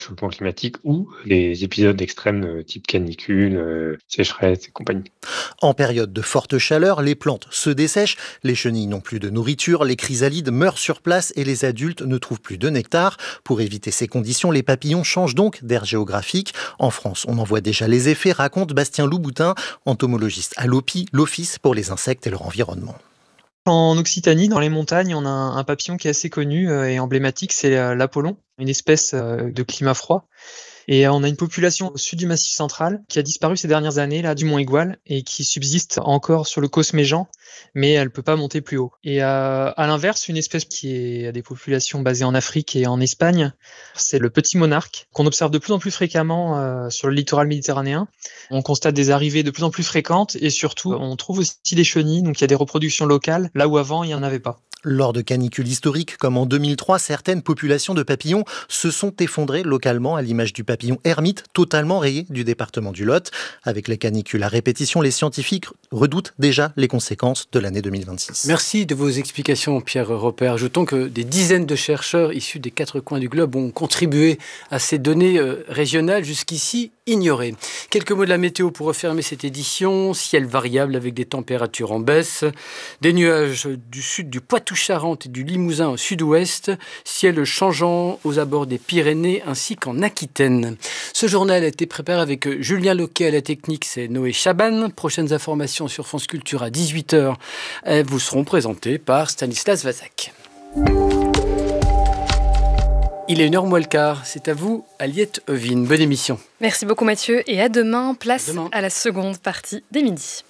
changement climatique ou les épisodes extrêmes type canicule, sécheresse et compagnie. En période de forte chaleur, les plantes se dessèchent, les chenilles n'ont plus de nourriture, les chrysalides meurent sur place et les adultes ne trouvent plus de nectar. Pour éviter ces conditions, les papillons changent donc d'aire géographique. En France, on en voit déjà les effets, raconte Bastien Louboutin, entomologiste à l'OPI, l'Office pour les insectes et leur environnement. En Occitanie, dans les montagnes, on a un papillon qui est assez connu et emblématique, c'est l'Apollon, une espèce de climat froid. Et on a une population au sud du Massif central qui a disparu ces dernières années, là, du Mont Igual, et qui subsiste encore sur le Cosméjean, mais elle ne peut pas monter plus haut. Et à l'inverse, une espèce qui a des populations basées en Afrique et en Espagne, c'est le petit monarque, qu'on observe de plus en plus fréquemment sur le littoral méditerranéen. On constate des arrivées de plus en plus fréquentes, et surtout, on trouve aussi des chenilles, donc il y a des reproductions locales, là où avant, il n'y en avait pas. Lors de canicules historiques comme en 2003, certaines populations de papillons se sont effondrées localement à l'image du papillon ermite, totalement rayé du département du Lot. Avec les canicules à répétition, les scientifiques redoutent déjà les conséquences de l'année 2026. Merci de vos explications, Pierre Robert. Ajoutons que des dizaines de chercheurs issus des 4 coins du globe ont contribué à ces données régionales jusqu'ici ignorées. Quelques mots de la météo pour refermer cette édition. Ciel variable avec des températures en baisse. Des nuages du sud du Poitou-Charentes et du Limousin au sud-ouest. Ciel changeant aux abords des Pyrénées ainsi qu'en Aquitaine. Ce journal a été préparé avec Julien Loquet à la technique, c'est Noé Chaban. Prochaines informations sur France Culture à 18h. Elles vous seront présentées par Stanislas Vazak. Il est 1h moins le quart. C'est à vous, Aliette Ovine. Bonne émission. Merci beaucoup Mathieu et à demain. Place à la seconde partie des midis.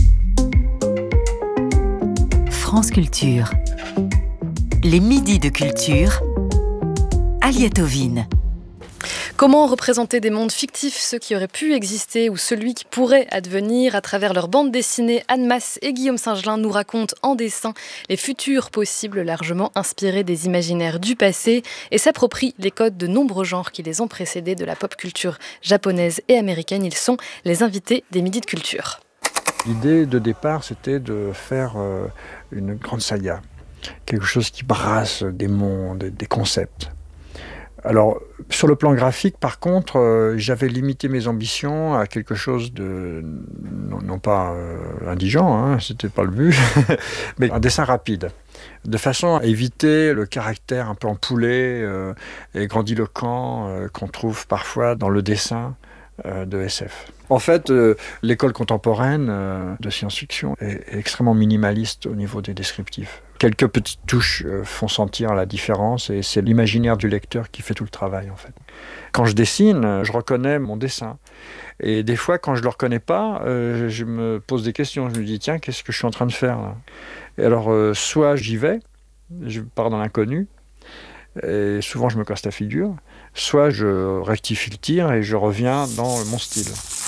France Culture. Les midis de culture. Aliette Ovine. Comment représenter des mondes fictifs, ceux qui auraient pu exister ou celui qui pourrait advenir? À travers leur bande dessinée, Anne Masse et Guillaume Singelin nous racontent en dessin les futurs possibles largement inspirés des imaginaires du passé et s'approprient les codes de nombreux genres qui les ont précédés de la pop culture japonaise et américaine. Ils sont les invités des Midis de Culture. L'idée de départ, c'était de faire une grande saga, quelque chose qui brasse des mondes, des concepts. Alors, sur le plan graphique, par contre, j'avais limité mes ambitions à quelque chose de, non pas indigent, hein, c'était pas le but, mais un dessin rapide, de façon à éviter le caractère un peu empoulé et grandiloquent qu'on trouve parfois dans le dessin de SF. En fait, l'école contemporaine de science-fiction est extrêmement minimaliste au niveau des descriptifs. Quelques petites touches font sentir la différence et c'est l'imaginaire du lecteur qui fait tout le travail en fait. Quand je dessine, je reconnais mon dessin. Et des fois, quand je ne le reconnais pas, je me pose des questions. Je me dis, tiens, qu'est-ce que je suis en train de faire là? Et alors, soit j'y vais, je pars dans l'inconnu, et souvent je me casse la figure, soit je rectifie le tir et je reviens dans mon style.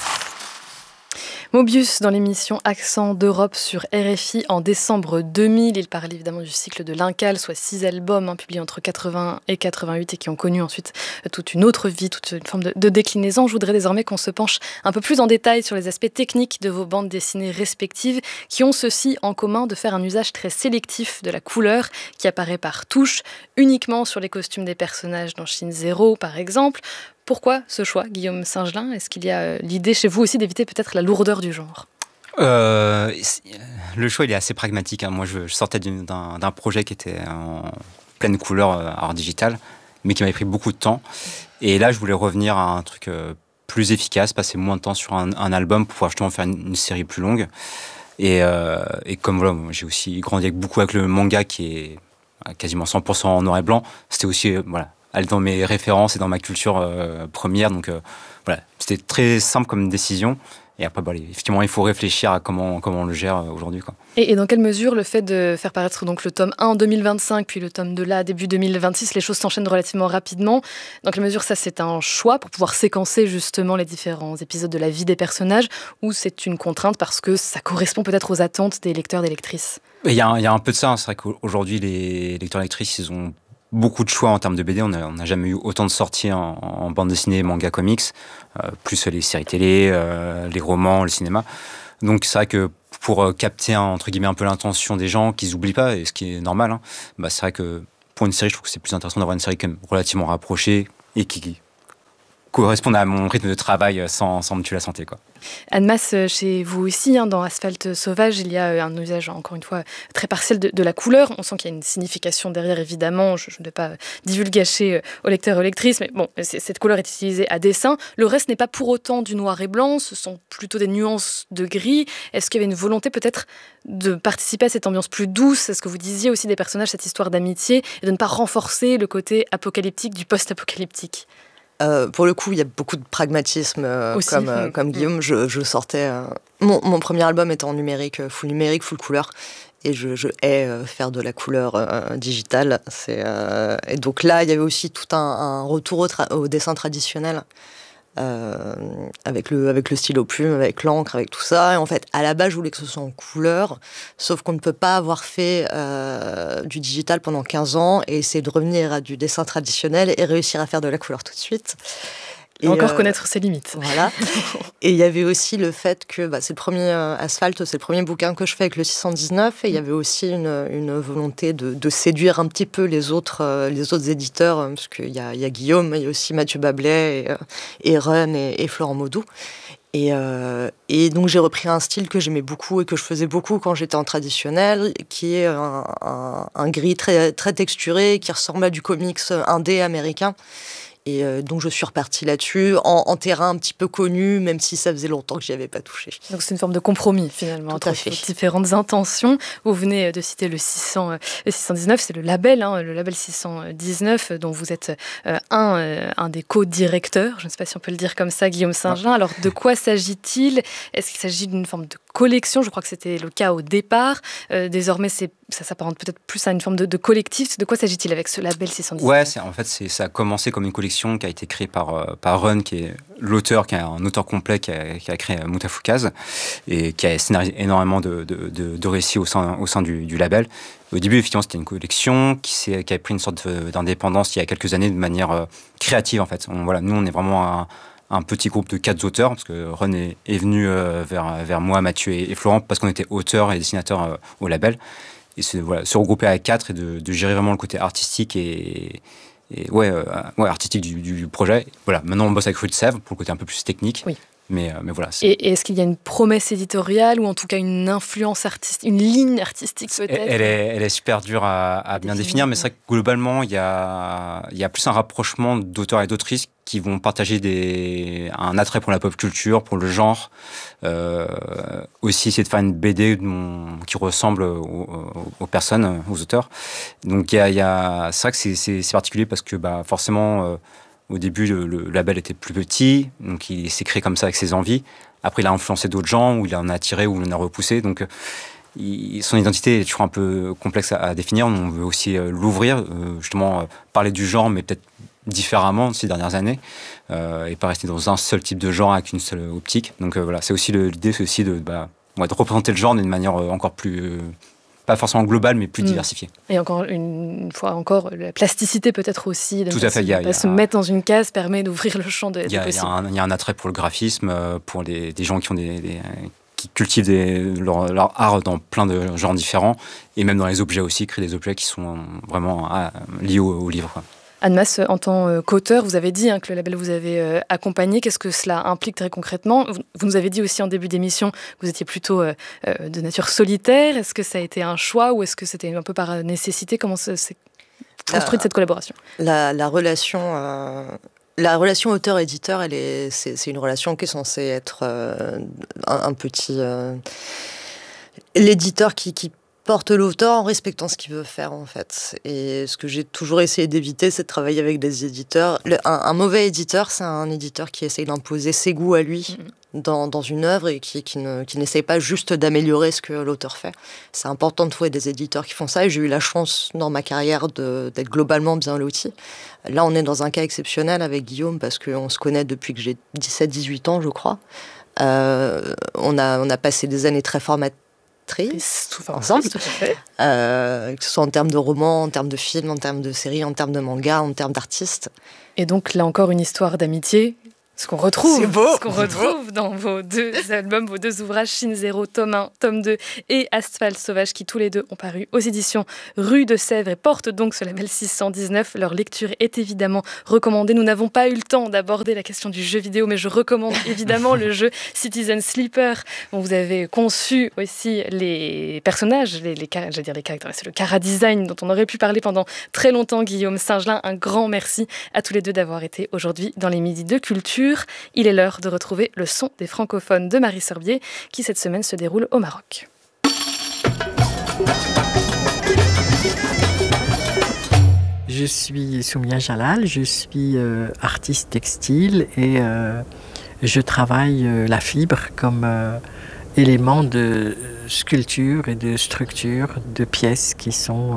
Mobius dans l'émission Accent d'Europe sur RFI en décembre 2000. Il parle évidemment du cycle de l'Incal, soit 6 albums publiés entre 80 et 88 et qui ont connu ensuite toute une autre vie, toute une forme de déclinaison. Je voudrais désormais qu'on se penche un peu plus en détail sur les aspects techniques de vos bandes dessinées respectives qui ont ceci en commun de faire un usage très sélectif de la couleur qui apparaît par touche, uniquement sur les costumes des personnages dans Shin Zero par exemple. Pourquoi ce choix, Guillaume Singelin? Est-ce qu'il y a l'idée chez vous aussi d'éviter peut-être la lourdeur du genre? Le choix il est assez pragmatique. Hein. Moi, je sortais d'un projet qui était en pleine couleur art digital, mais qui m'avait pris beaucoup de temps. Et là, je voulais revenir à un truc plus efficace, passer moins de temps sur un album pour pouvoir justement faire une série plus longue. Et comme voilà, j'ai aussi grandi beaucoup avec le manga qui est quasiment 100% en noir et blanc, c'était aussi aller dans mes références et dans ma culture première. Donc voilà, c'était très simple comme décision. Et après, effectivement, il faut réfléchir à comment on le gère aujourd'hui, quoi. Et dans quelle mesure le fait de faire paraître donc le tome 1 en 2025, puis le tome 2 là, début 2026, les choses s'enchaînent relativement rapidement. Dans quelle mesure ça, c'est un choix pour pouvoir séquencer justement les différents épisodes de la vie des personnages, ou c'est une contrainte parce que ça correspond peut-être aux attentes des lecteurs, des lectrices? Il y a un peu de ça. Hein. C'est vrai qu'aujourd'hui, les lecteurs et lectrices, ils ont beaucoup de choix en termes de BD. On n'a jamais eu autant de sorties en bande dessinée, manga, comics, plus les séries télé, les romans, le cinéma. Donc c'est vrai que pour capter entre guillemets un peu l'intention des gens, qu'ils n'oublient pas, et ce qui est normal, c'est vrai que pour une série, je trouve que c'est plus intéressant d'avoir une série quand même relativement rapprochée et qui correspondre à mon rythme de travail sans me tuer la santé, quoi. Annemasse, chez vous aussi, dans Asphalte sauvage, il y a un usage, encore une fois, très partiel de la couleur. On sent qu'il y a une signification derrière, évidemment. Je ne vais pas divulgacher aux lecteurs et aux lectrices, mais bon, cette couleur est utilisée à dessein. Le reste n'est pas pour autant du noir et blanc, ce sont plutôt des nuances de gris. Est-ce qu'il y avait une volonté peut-être de participer à cette ambiance plus douce? Est-ce que vous disiez aussi des personnages, cette histoire d'amitié, et de ne pas renforcer le côté apocalyptique du post-apocalyptique? Pour le coup, il y a beaucoup de pragmatisme, comme Guillaume. Je sortais... Mon premier album était en numérique, full couleur. Et je hais faire de la couleur digitale. Et donc là, il y avait aussi tout un retour au dessin traditionnel. Avec le stylo plume, avec l'encre, avec tout ça. Et en fait, à la base, je voulais que ce soit en couleur, sauf qu'on ne peut pas avoir fait du digital pendant 15 ans et essayer de revenir à du dessin traditionnel et réussir à faire de la couleur tout de suite. Et encore connaître ses limites. Voilà. Et il y avait aussi le fait que c'est le premier Asphalte, c'est le premier bouquin que je fais avec le 619, et il y avait aussi une volonté de séduire un petit peu les autres éditeurs, parce qu'il y a Guillaume, mais il y a aussi Mathieu Bablet et Run et Florent Maudou. Et donc j'ai repris un style que j'aimais beaucoup et que je faisais beaucoup quand j'étais en traditionnel, qui est un gris très, très texturé, qui ressemble à du comics indé américain. Et donc je suis repartie là-dessus, en terrain un petit peu connu, même si ça faisait longtemps que j'y avais pas touché. Donc c'est une forme de compromis finalement entre différentes intentions. Vous venez de citer le 619, c'est le label 619, dont vous êtes un des co-directeurs, je ne sais pas si on peut le dire comme ça, Guillaume Saint-Jean. Alors de quoi s'agit-il? Est-ce qu'il s'agit d'une forme de collection? Je crois que c'était le cas au départ. Désormais, ça s'apparente peut-être plus à une forme de collectif. De quoi s'agit-il avec ce label 619? Ouais, ça a commencé comme une collection qui a été créée par Run, qui est l'auteur, qui est un auteur complet, qui a créé Moutafoukaz, et qui a scénarisé énormément de récits au sein du label. Au début, effectivement, c'était une collection qui a pris une sorte d'indépendance il y a quelques années de manière créative, en fait. Nous, on est vraiment un petit groupe de 4 auteurs, parce que Run est venu vers moi, Mathieu et Florent, parce qu'on était auteurs et dessinateurs au label. Et se regrouper à 4 et de gérer vraiment le côté artistique artistique du projet. Voilà, maintenant on bosse avec Rue de Sèvres pour le côté un peu plus technique. Oui. Mais voilà. Et est-ce qu'il y a une promesse éditoriale ou en tout cas une influence artistique, une ligne artistique peut-être? Elle est super dure à bien définir, mais c'est vrai que globalement il y a plus un rapprochement d'auteurs et d'autrices qui vont partager un attrait pour la pop culture, pour le genre. Aussi essayer de faire une BD qui ressemble aux personnes, aux auteurs. Donc c'est vrai que c'est particulier parce que forcément au début le label était plus petit, donc il s'est créé comme ça avec ses envies. Après il a influencé d'autres gens, ou il en a attiré, ou il en a repoussé. Donc son identité est toujours un peu complexe à définir. On veut aussi l'ouvrir, justement parler du genre, mais peut-être différemment ces dernières années, et pas rester dans un seul type de genre avec une seule optique. Donc voilà, c'est aussi l'idée, c'est aussi de représenter le genre d'une manière encore plus pas forcément globale, mais plus diversifiée. Et encore une fois, la plasticité peut-être aussi, de tout à fait, se mettre dans une case permet d'ouvrir le champ des possibles. Il y a un attrait pour le graphisme, pour des gens qui ont qui cultivent leur art dans plein de genres différents, et même dans les objets aussi, créer des objets qui sont vraiment liés au livre, quoi. Annemasse, en tant qu'auteur, vous avez dit que le label vous avez accompagné. Qu'est-ce que cela implique très concrètement? Vous nous avez dit aussi en début d'émission que vous étiez plutôt de nature solitaire. Est-ce que ça a été un choix ou est-ce que c'était un peu par nécessité? Comment s'est construite cette collaboration? La relation auteur-éditeur, c'est une relation qui est censée être un petit... l'éditeur qui porte l'auteur en respectant ce qu'il veut faire, en fait. Et ce que j'ai toujours essayé d'éviter, c'est de travailler avec des éditeurs. Un mauvais éditeur, c'est un éditeur qui essaye d'imposer ses goûts à lui dans une œuvre et qui n'essaye pas juste d'améliorer ce que l'auteur fait. C'est important de trouver des éditeurs qui font ça, et j'ai eu la chance dans ma carrière d'être globalement bien loti. Là, on est dans un cas exceptionnel avec Guillaume parce qu'on se connaît depuis que j'ai 17-18 ans, je crois. On a passé des années très formatrices ensemble, que ce soit en termes de romans, en termes de films, en termes de séries, en termes de mangas, en termes d'artistes. Et donc là encore une histoire d'amitié Ce qu'on retrouve, C'est beau. Dans vos 2 albums, vos 2 ouvrages, Chine Zéro, tome 1, tome 2 et Asphalte Sauvage, qui tous les 2 ont paru aux éditions Rue de Sèvres et portent donc ce label 619. Leur lecture est évidemment recommandée. Nous n'avons pas eu le temps d'aborder la question du jeu vidéo, mais je recommande évidemment le jeu Citizen Sleeper, dont vous avez conçu aussi les personnages, les caractères, c'est le chara-design dont on aurait pu parler pendant très longtemps. Guillaume Singelin, un grand merci à tous les 2 d'avoir été aujourd'hui dans les Midis de Culture. Il est l'heure de retrouver le son des francophones de Marie Sorbier, qui cette semaine se déroule au Maroc. Je suis Soumia Jalal, je suis artiste textile et je travaille la fibre comme élément de sculpture et de structure de pièces qui sont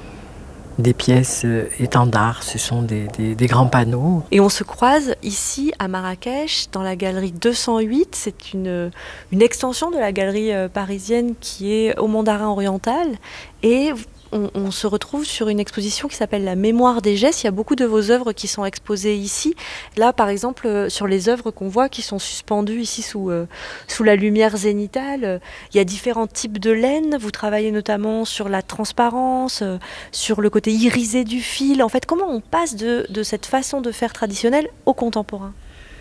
des pièces étendards, ce sont des grands panneaux. Et on se croise ici à Marrakech dans la galerie 208, c'est une extension de la galerie parisienne qui est au Mandarin oriental et on se retrouve sur une exposition qui s'appelle La mémoire des gestes. Il y a beaucoup de vos œuvres qui sont exposées ici. Là, par exemple, sur les œuvres qu'on voit qui sont suspendues ici sous la lumière zénitale, il y a différents types de laine. Vous travaillez notamment sur la transparence, sur le côté irisé du fil. En fait, comment on passe de cette façon de faire traditionnelle au contemporain ?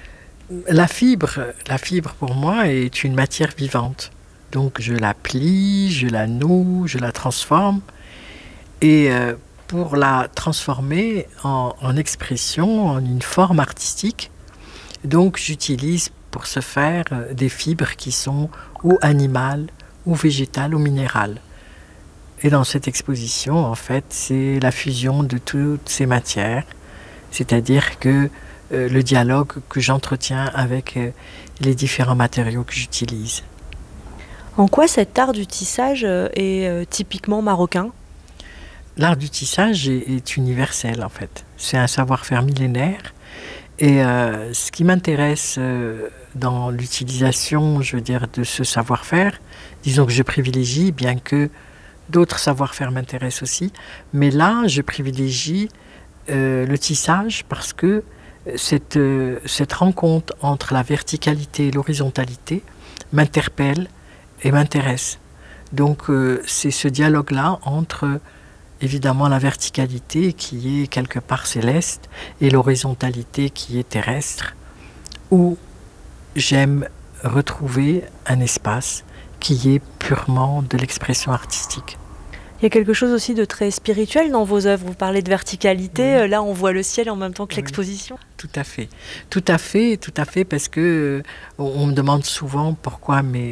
La fibre pour moi est une matière vivante. Donc je la plie, je la noue, je la transforme. Et pour la transformer en expression, en une forme artistique, donc j'utilise pour ce faire des fibres qui sont ou animales, ou végétales, ou minérales. Et dans cette exposition, en fait, c'est la fusion de toutes ces matières, c'est-à-dire que le dialogue que j'entretiens avec les différents matériaux que j'utilise. En quoi cet art du tissage est typiquement marocain ? L'art du tissage est universel, en fait. C'est un savoir-faire millénaire. Et ce qui m'intéresse dans l'utilisation, je veux dire, de ce savoir-faire, disons que je privilégie, bien que d'autres savoir-faire m'intéressent aussi, mais là, je privilégie le tissage parce que cette rencontre entre la verticalité et l'horizontalité m'interpelle et m'intéresse. Donc, c'est ce dialogue-là entre évidemment la verticalité qui est quelque part céleste et l'horizontalité qui est terrestre, où j'aime retrouver un espace qui est purement de l'expression artistique. Il y a quelque chose aussi de très spirituel dans vos œuvres. Vous parlez de verticalité, là on voit le ciel en même temps que l'exposition. Tout à fait, parce que on me demande souvent pourquoi mes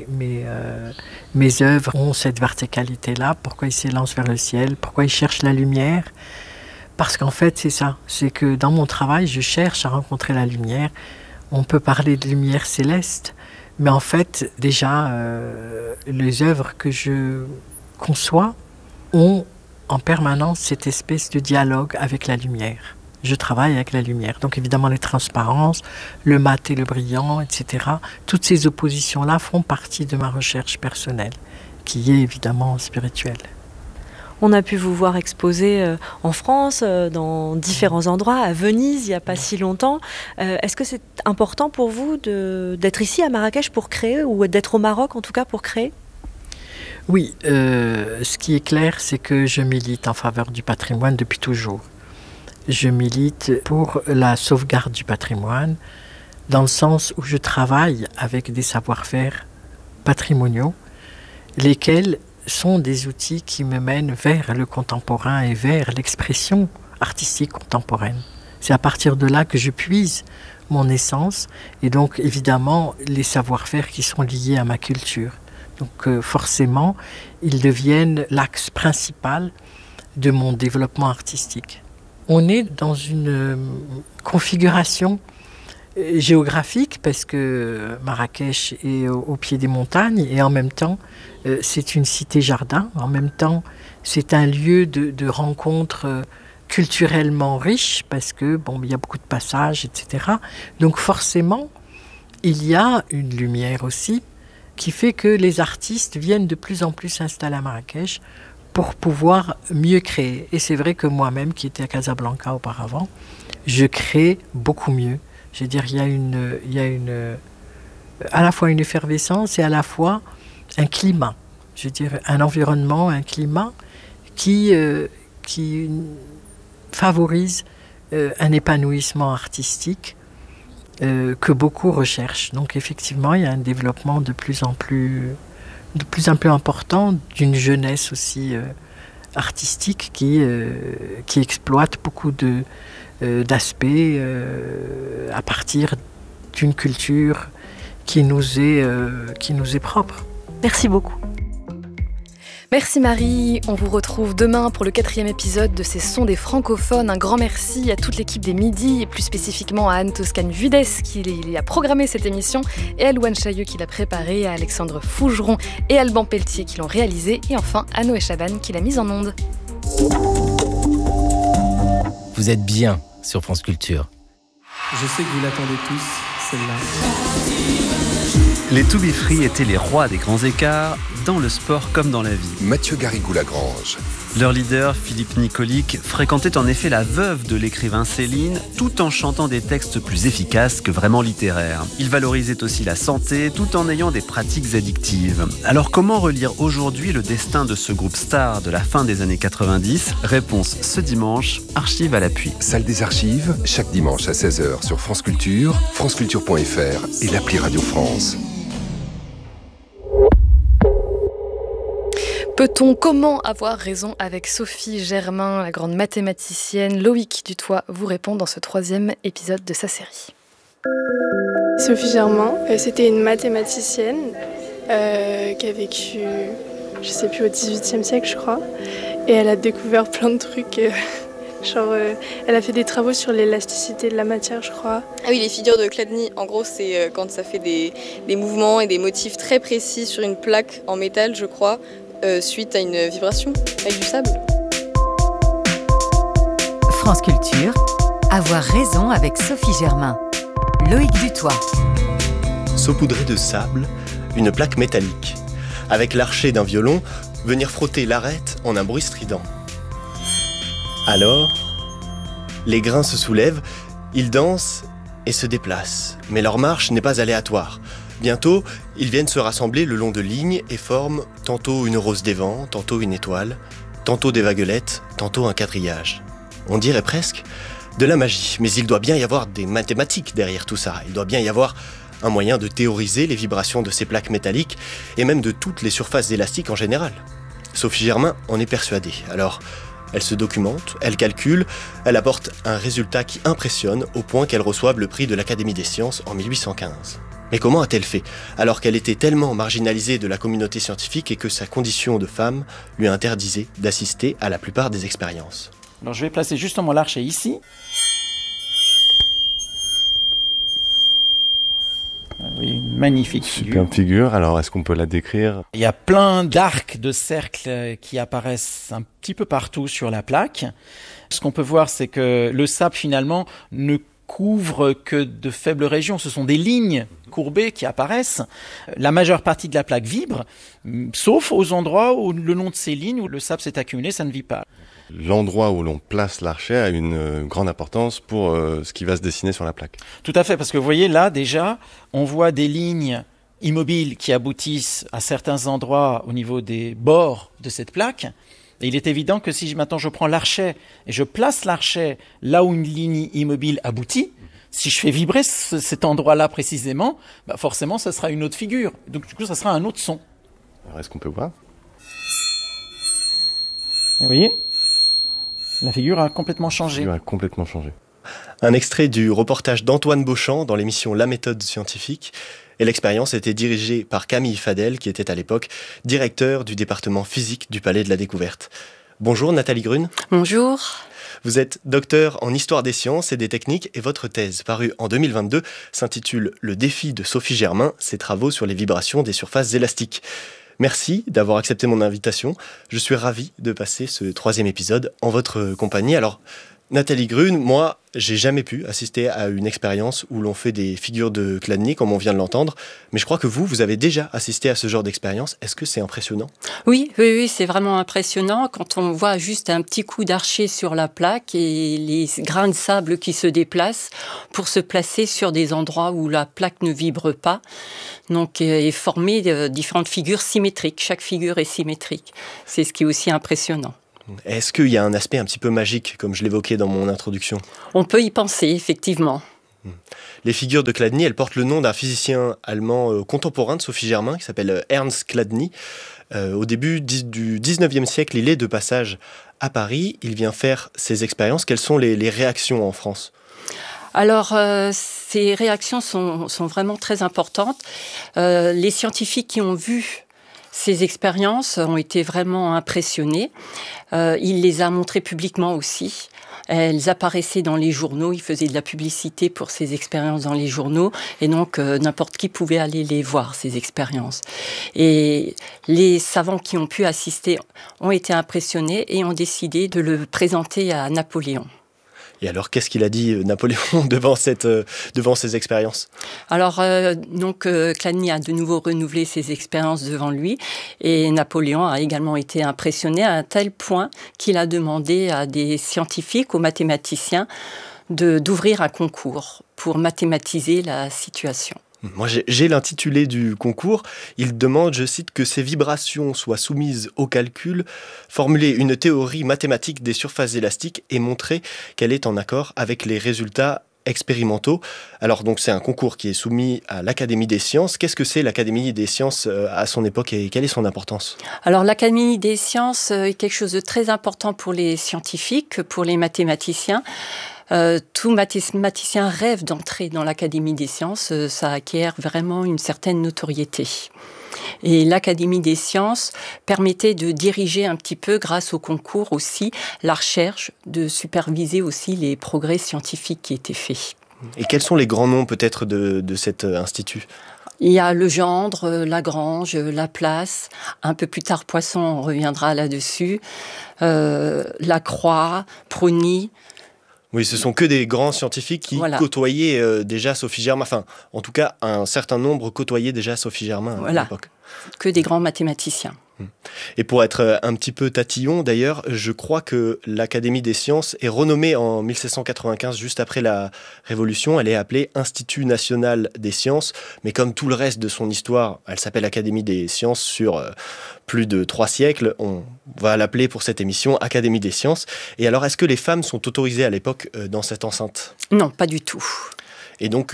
œuvres ont cette verticalité-là, pourquoi ils s'élancent vers le ciel, pourquoi ils cherchent la lumière. Parce qu'en fait c'est ça, c'est que dans mon travail je cherche à rencontrer la lumière. On peut parler de lumière céleste, mais en fait déjà les œuvres que je conçois ont en permanence cette espèce de dialogue avec la lumière. Je travaille avec la lumière. Donc évidemment les transparences, le mat et le brillant, etc. Toutes ces oppositions-là font partie de ma recherche personnelle, qui est évidemment spirituelle. On a pu vous voir exposer en France, dans différents endroits, à Venise, il n'y a pas si longtemps. Est-ce que c'est important pour vous d'être ici à Marrakech pour créer, ou d'être au Maroc en tout cas pour créer ? Oui, ce qui est clair, c'est que je milite en faveur du patrimoine depuis toujours. Je milite pour la sauvegarde du patrimoine, dans le sens où je travaille avec des savoir-faire patrimoniaux, lesquels sont des outils qui me mènent vers le contemporain et vers l'expression artistique contemporaine. C'est à partir de là que je puise mon essence, et donc évidemment les savoir-faire qui sont liés à ma culture. Donc forcément, ils deviennent l'axe principal de mon développement artistique. On est dans une configuration géographique parce que Marrakech est au pied des montagnes et en même temps, c'est une cité-jardin. En même temps, c'est un lieu de rencontre culturellement riche parce que il y a beaucoup de passages, etc. Donc forcément, il y a une lumière aussi qui fait que les artistes viennent de plus en plus s'installer à Marrakech pour pouvoir mieux créer. Et c'est vrai que moi-même, qui étais à Casablanca auparavant, je crée beaucoup mieux Je veux dire, il y a à la fois une effervescence et à la fois un climat. Je veux dire, un environnement, un climat qui favorise un épanouissement artistique que beaucoup recherchent. Donc effectivement, il y a un développement de plus en plus important d'une jeunesse aussi artistique qui exploite beaucoup d'aspects à partir d'une culture qui nous est propre. Merci beaucoup. Merci Marie, on vous retrouve demain pour le 4e épisode de ces Sons des francophones. Un grand merci à toute l'équipe des Midis et plus spécifiquement à Anne Toscane-Vudes qui a programmé cette émission et à Louane Chailleux qui l'a préparée, à Alexandre Fougeron et Alban Pelletier qui l'ont réalisé et enfin à Noé Chaban qui l'a mise en onde. Vous êtes bien sur France Culture. Je sais que vous l'attendez tous, celle-là. Les To Be Free étaient les rois des grands écarts, dans le sport comme dans la vie. Mathieu Garrigou-Lagrange. Leur leader, Philippe Nicolic, fréquentait en effet la veuve de l'écrivain Céline, tout en chantant des textes plus efficaces que vraiment littéraires. Il valorisait aussi la santé, tout en ayant des pratiques addictives. Alors comment relire aujourd'hui le destin de ce groupe star de la fin des années 90 ? Réponse ce dimanche, archives à l'appui. Salle des archives, chaque dimanche à 16h sur France Culture, franceculture.fr et l'appli Radio France. Peut-on comment avoir raison avec Sophie Germain, la grande mathématicienne? Loïc Dutoit vous répond dans ce 3e épisode de sa série. Sophie Germain, c'était une mathématicienne qui a vécu, je sais plus, au XVIIIe siècle, je crois. Et elle a découvert plein de trucs. Elle a fait des travaux sur l'élasticité de la matière, je crois. Ah oui, les figures de Chladni, en gros, c'est quand ça fait des mouvements et des motifs très précis sur une plaque en métal, je crois. Suite à une vibration avec du sable. France Culture, avoir raison avec Sophie Germain. Loïc Dutoit. Saupoudrer de sable une plaque métallique. Avec l'archet d'un violon, venir frotter l'arête en un bruit strident. Alors, les grains se soulèvent, ils dansent et se déplacent. Mais leur marche n'est pas aléatoire. Bientôt, ils viennent se rassembler le long de lignes et forment tantôt une rose des vents, tantôt une étoile, tantôt des vaguelettes, tantôt un quadrillage. On dirait presque de la magie, mais il doit bien y avoir des mathématiques derrière tout ça. Il doit bien y avoir un moyen de théoriser les vibrations de ces plaques métalliques et même de toutes les surfaces élastiques en général. Sophie Germain en est persuadée. Alors, elle se documente, elle calcule, elle apporte un résultat qui impressionne au point qu'elle reçoive le prix de l'Académie des sciences en 1815. Mais comment a-t-elle fait, alors qu'elle était tellement marginalisée de la communauté scientifique et que sa condition de femme lui interdisait d'assister à la plupart des expériences? Alors je vais placer justement l'archet ici. Oui, une magnifique figure. Superbe figure, alors est-ce qu'on peut la décrire? Il y a plein d'arcs de cercles qui apparaissent un petit peu partout sur la plaque. Ce qu'on peut voir, c'est que le sable finalement ne couvre que de faibles régions. Ce sont des lignes courbées qui apparaissent. La majeure partie de la plaque vibre, sauf aux endroits où le long de ces lignes où le sable s'est accumulé, ça ne vit pas. L'endroit où l'on place l'archet a une grande importance pour ce qui va se dessiner sur la plaque. Tout à fait, parce que vous voyez là déjà, on voit des lignes immobiles qui aboutissent à certains endroits au niveau des bords de cette plaque. Et il est évident que si maintenant je prends l'archet et je place l'archet là où une ligne immobile aboutit, si je fais vibrer cet endroit-là précisément, forcément ça sera une autre figure. Donc du coup ça sera un autre son. Alors est-ce qu'on peut voir? Et vous voyez, la figure a complètement changé. La figure a complètement changé. Un extrait du reportage d'Antoine Beauchamp dans l'émission La Méthode Scientifique. Et l'expérience était dirigée par Camille Fadel, qui était à l'époque directeur du département physique du Palais de la Découverte. Bonjour Nathalie Grune. Bonjour. Vous êtes docteur en histoire des sciences et des techniques et votre thèse, parue en 2022, s'intitule « Le défi de Sophie Germain, ses travaux sur les vibrations des surfaces élastiques ». Merci d'avoir accepté mon invitation. Je suis ravi de passer ce 3e épisode en votre compagnie. Alors, Nathalie Grune, moi, j'ai jamais pu assister à une expérience où l'on fait des figures de Chladni, comme on vient de l'entendre. Mais je crois que vous avez déjà assisté à ce genre d'expérience. Est-ce que c'est impressionnant ? Oui, c'est vraiment impressionnant quand on voit juste un petit coup d'archet sur la plaque et les grains de sable qui se déplacent pour se placer sur des endroits où la plaque ne vibre pas. Donc, et former différentes figures symétriques. Chaque figure est symétrique. C'est ce qui est aussi impressionnant. Est-ce qu'il y a un aspect un petit peu magique, comme je l'évoquais dans mon introduction ? On peut y penser, effectivement. Les figures de Chladni, elles portent le nom d'un physicien allemand contemporain de Sophie Germain, qui s'appelle Ernst Chladni. Au début du 19e siècle, il est de passage à Paris. Il vient faire ses expériences. Quelles sont les réactions en France ? Alors, ces réactions sont vraiment très importantes. Les scientifiques qui ont vu ces expériences ont été vraiment impressionnés. Il les a montrées publiquement aussi. Elles apparaissaient dans les journaux, il faisait de la publicité pour ces expériences dans les journaux, et donc n'importe qui pouvait aller les voir, ces expériences. Et les savants qui ont pu assister ont été impressionnés et ont décidé de le présenter à Napoléon. Et alors, qu'est-ce qu'il a dit, Napoléon, devant ces expériences ? Alors, Chladni a de nouveau renouvelé ses expériences devant lui, et Napoléon a également été impressionné à un tel point qu'il a demandé à des scientifiques, aux mathématiciens, d'ouvrir un concours pour mathématiser la situation. Moi, j'ai l'intitulé du concours. Il demande, je cite, que ces vibrations soient soumises au calcul, formuler une théorie mathématique des surfaces élastiques et montrer qu'elle est en accord avec les résultats expérimentaux. Alors, donc, c'est un concours qui est soumis à l'Académie des sciences. Qu'est-ce que c'est l'Académie des sciences à son époque et quelle est son importance ? Alors, l'Académie des sciences est quelque chose de très important pour les scientifiques, pour les mathématiciens. Tout mathématicien rêve d'entrer dans l'Académie des sciences, ça acquiert vraiment une certaine notoriété. Et l'Académie des sciences permettait de diriger un petit peu, grâce au concours aussi, la recherche, de superviser aussi les progrès scientifiques qui étaient faits. Et quels sont les grands noms peut-être de cet institut ? Il y a Legendre, Lagrange, Laplace, un peu plus tard Poisson, on reviendra là-dessus, Lacroix, Prony. Oui, ce sont que des grands scientifiques qui côtoyaient déjà Sophie Germain. Enfin, en tout cas, un certain nombre côtoyaient déjà Sophie Germain à l'époque. Que des grands mathématiciens. Et pour être un petit peu tatillon, d'ailleurs, je crois que l'Académie des sciences est renommée en 1795, juste après la Révolution. Elle est appelée Institut national des sciences, mais comme tout le reste de son histoire, elle s'appelle Académie des sciences sur plus de 3 siècles. On va l'appeler pour cette émission Académie des sciences. Et alors, est-ce que les femmes sont autorisées à l'époque dans cette enceinte ? Non, pas du tout. Et donc,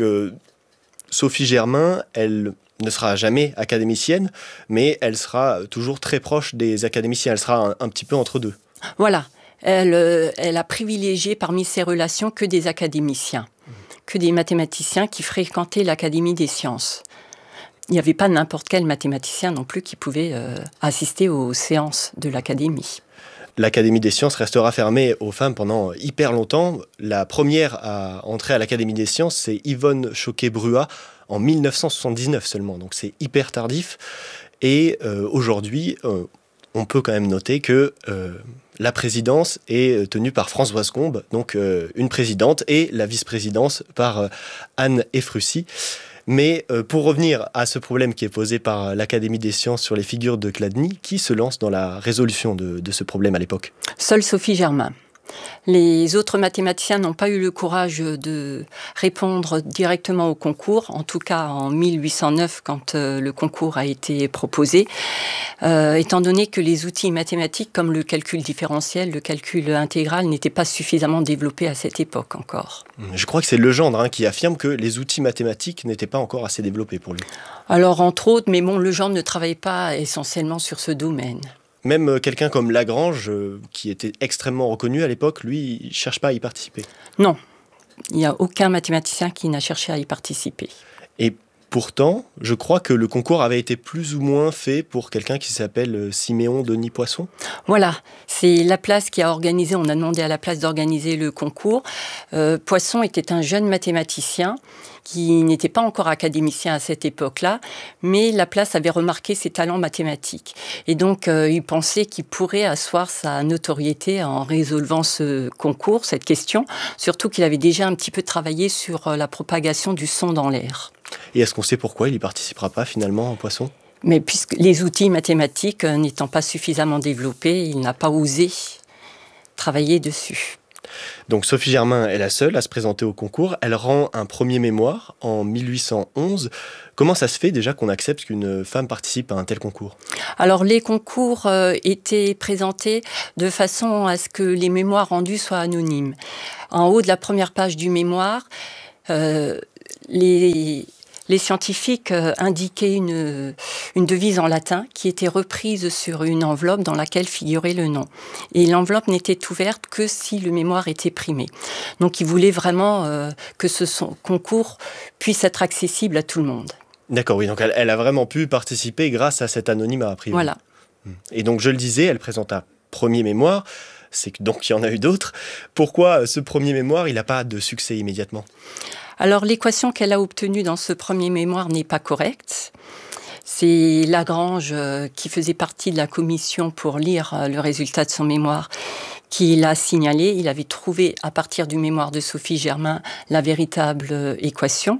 Sophie Germain, elle ne sera jamais académicienne, mais elle sera toujours très proche des académiciens. Elle sera un petit peu entre deux. Voilà. Elle a privilégié parmi ses relations que des académiciens, que des mathématiciens qui fréquentaient l'Académie des sciences. Il n'y avait pas n'importe quel mathématicien non plus qui pouvait assister aux séances de l'Académie. L'Académie des sciences restera fermée aux femmes pendant hyper longtemps. La première à entrer à l'Académie des sciences, c'est Yvonne Choquet-Bruat, en 1979 seulement, donc c'est hyper tardif. Et aujourd'hui, on peut quand même noter que la présidence est tenue par Françoise Combe, donc une présidente, et la vice-présidence par Anne Ephrussi. Mais pour revenir à ce problème qui est posé par l'Académie des sciences sur les figures de Chladni, qui se lance dans la résolution de ce problème à l'époque ? Seule Sophie Germain. Les autres mathématiciens n'ont pas eu le courage de répondre directement au concours, en tout cas en 1809 quand le concours a été proposé, étant donné que les outils mathématiques comme le calcul différentiel, le calcul intégral n'étaient pas suffisamment développés à cette époque encore. Je crois que c'est Legendre qui affirme que les outils mathématiques n'étaient pas encore assez développés pour lui. Alors entre autres, mais bon, Legendre ne travaillait pas essentiellement sur ce domaine. Même quelqu'un comme Lagrange, qui était extrêmement reconnu à l'époque, lui, il ne cherche pas à y participer. Non, il n'y a aucun mathématicien qui n'a cherché à y participer. Et Pourtant, je crois que le concours avait été plus ou moins fait pour quelqu'un qui s'appelle Siméon Denis Poisson. Voilà, c'est la place qui a organisé, on a demandé à la place d'organiser le concours. Poisson était un jeune mathématicien qui n'était pas encore académicien à cette époque-là, mais la place avait remarqué ses talents mathématiques. Et donc, il pensait qu'il pourrait asseoir sa notoriété en résolvant ce concours, cette question, surtout qu'il avait déjà un petit peu travaillé sur la propagation du son dans l'air. Et est-ce qu'on sait pourquoi il n'y participera pas finalement, Poisson ? Mais puisque les outils mathématiques n'étant pas suffisamment développés, il n'a pas osé travailler dessus. Donc Sophie Germain est la seule à se présenter au concours. Elle rend un premier mémoire en 1811. Comment ça se fait déjà qu'on accepte qu'une femme participe à un tel concours ? Alors les concours étaient présentés de façon à ce que les mémoires rendus soient anonymes. En haut de la première page du mémoire, les scientifiques indiquaient une devise en latin qui était reprise sur une enveloppe dans laquelle figurait le nom. Et l'enveloppe n'était ouverte que si le mémoire était primé. Donc ils voulaient vraiment que ce concours puisse être accessible à tout le monde. D'accord, oui, donc elle a vraiment pu participer grâce à cet anonymat a priori. Voilà. Et donc je le disais, elle présente un premier mémoire, donc il y en a eu d'autres. Pourquoi ce premier mémoire, il n'a pas de succès immédiatement ? Alors l'équation qu'elle a obtenue dans ce premier mémoire n'est pas correcte. C'est Lagrange, qui faisait partie de la commission pour lire le résultat de son mémoire, qui l'a signalé. Il avait trouvé à partir du mémoire de Sophie Germain la véritable équation.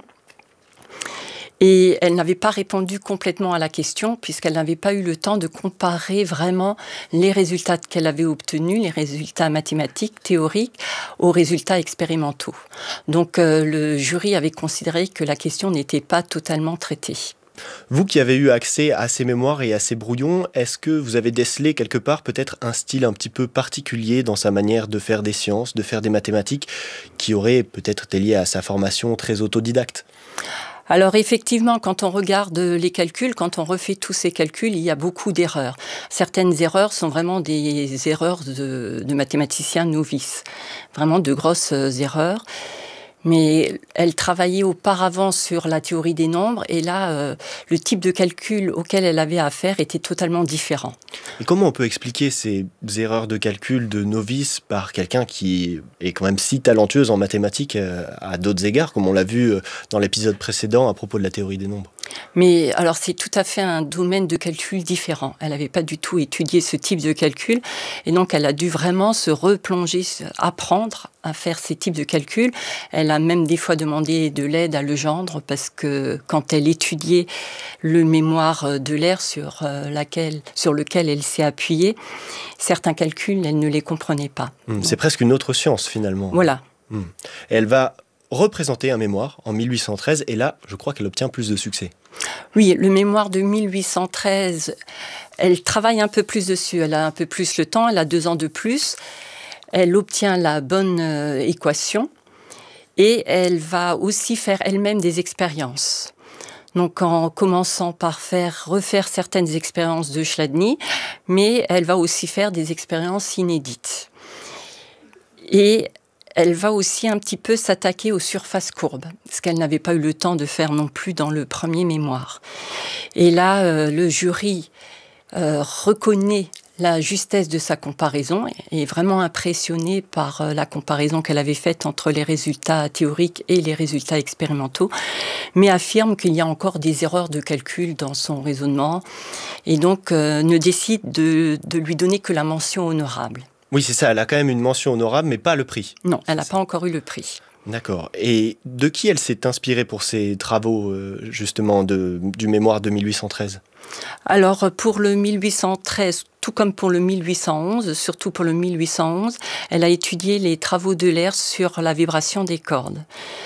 Et elle n'avait pas répondu complètement à la question puisqu'elle n'avait pas eu le temps de comparer vraiment les résultats qu'elle avait obtenus, les résultats mathématiques, théoriques, aux résultats expérimentaux. Donc le jury avait considéré que la question n'était pas totalement traitée. Vous qui avez eu accès à ces mémoires et à ces brouillons, est-ce que vous avez décelé quelque part peut-être un style un petit peu particulier dans sa manière de faire des sciences, de faire des mathématiques, qui aurait peut-être été lié à sa formation très autodidacte ? Alors effectivement, quand on regarde les calculs, quand on refait tous ces calculs, il y a beaucoup d'erreurs. Certaines erreurs sont vraiment des erreurs de mathématiciens novices, vraiment de grosses erreurs. Mais elle travaillait auparavant sur la théorie des nombres et là, le type de calcul auquel elle avait affaire était totalement différent. Et comment on peut expliquer ces erreurs de calcul de novice par quelqu'un qui est quand même si talentueuse en mathématiques à d'autres égards, comme on l'a vu dans l'épisode précédent à propos de la théorie des nombres ? Mais alors c'est tout à fait un domaine de calcul différent. Elle n'avait pas du tout étudié ce type de calcul et donc elle a dû vraiment se replonger, apprendre à faire ces types de calculs. Elle a même des fois demandé de l'aide à Legendre parce que quand elle étudiait le mémoire d'Euler sur lequel elle s'est appuyée, certains calculs, elle ne les comprenait pas. C'est presque une autre science finalement. Voilà. Et elle va représenter un mémoire en 1813 et là, je crois qu'elle obtient plus de succès. Oui, le mémoire de 1813, elle travaille un peu plus dessus, elle a un peu plus le temps, elle a 2 ans de plus, elle obtient la bonne équation et elle va aussi faire elle-même des expériences. Donc en commençant par refaire certaines expériences de Chladni, mais elle va aussi faire des expériences inédites. Et elle va aussi un petit peu s'attaquer aux surfaces courbes, ce qu'elle n'avait pas eu le temps de faire non plus dans le premier mémoire. Et là, le jury reconnaît la justesse de sa comparaison et est vraiment impressionné par la comparaison qu'elle avait faite entre les résultats théoriques et les résultats expérimentaux, mais affirme qu'il y a encore des erreurs de calcul dans son raisonnement et donc ne décide de lui donner que la mention honorable. Oui, c'est ça, elle a quand même une mention honorable, mais pas le prix. Non, elle n'a pas encore eu le prix. D'accord. Et de qui elle s'est inspirée pour ses travaux, justement, du mémoire de 1813 ? Alors, pour le 1813, tout comme pour le 1811, surtout pour le 1811, elle a étudié les travaux d'Euler sur la vibration des cordes.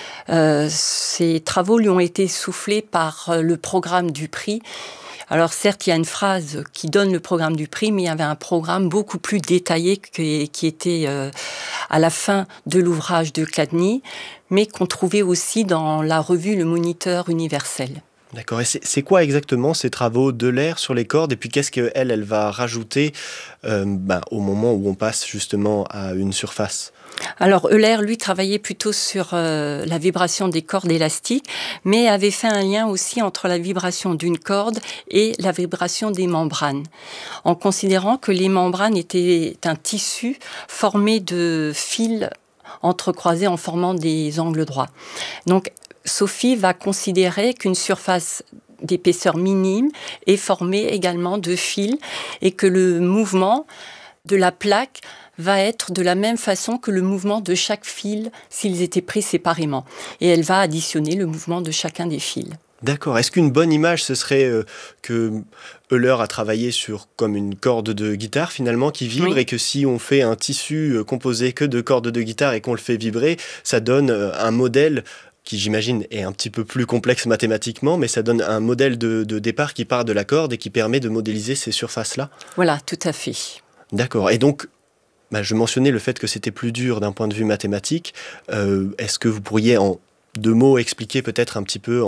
Ces travaux lui ont été soufflés par le programme du prix. Alors certes, il y a une phrase qui donne le programme du prix, mais il y avait un programme beaucoup plus détaillé qui était à la fin de l'ouvrage de Chladni, mais qu'on trouvait aussi dans la revue Le Moniteur universel. D'accord. Et c'est quoi exactement ces travaux d'Euler sur les cordes? Et puis qu'est-ce qu'elle va rajouter au moment où on passe justement à une surface? Alors Euler, lui, travaillait plutôt sur la vibration des cordes élastiques, mais avait fait un lien aussi entre la vibration d'une corde et la vibration des membranes, en considérant que les membranes étaient un tissu formé de fils entrecroisés en formant des angles droits. Donc Sophie va considérer qu'une surface d'épaisseur minime est formée également de fils et que le mouvement de la plaque va être de la même façon que le mouvement de chaque fil s'ils étaient pris séparément. Et elle va additionner le mouvement de chacun des fils. D'accord. Est-ce qu'une bonne image, ce serait que Euler a travaillé sur comme une corde de guitare finalement qui vibre, oui, et que si on fait un tissu composé que de cordes de guitare et qu'on le fait vibrer, ça donne un modèle qui, j'imagine, est un petit peu plus complexe mathématiquement, mais ça donne un modèle de départ qui part de la corde et qui permet de modéliser ces surfaces-là? Voilà, tout à fait. D'accord. Et donc, je mentionnais le fait que c'était plus dur d'un point de vue mathématique. Est-ce que vous pourriez, en 2 mots, expliquer peut-être un petit peu